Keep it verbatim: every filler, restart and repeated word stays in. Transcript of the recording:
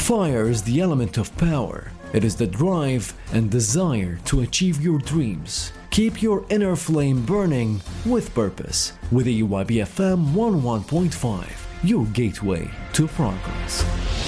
Fire is the element of power. It is the drive and desire to achieve your dreams. Keep your inner flame burning with purpose with A Y B F M one oh one point five, your gateway to progress.